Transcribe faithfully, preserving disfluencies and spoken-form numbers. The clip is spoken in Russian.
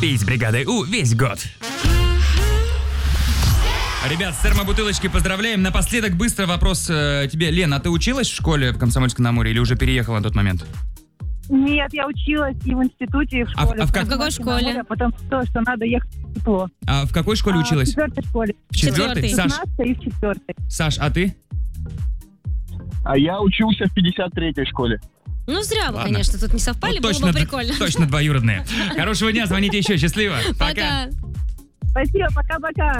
Пей с бригадой У весь год. Ребят, с термобутылочкой поздравляем. Напоследок быстро вопрос э, тебе. Лен, а ты училась в школе в Комсомольск-на-Амуре или уже переехала на тот момент? Нет, я училась и в институте, и в А в- школе. а в как- В какой школе? Потому что, что надо ехать в тепло. А в какой школе А, училась? В четвертой школе. В четвертой? Четвертой. Саш, пятнадцатой и в четвертой. Саш, а ты? А я учился в пятьдесят третьей школе. Ну, зря бы, Ладно. конечно, тут не совпали, Ну, было точно, бы д- прикольно. точно двоюродные. Хорошего дня, звоните еще. Счастливо. Пока. Спасибо, пока-пока.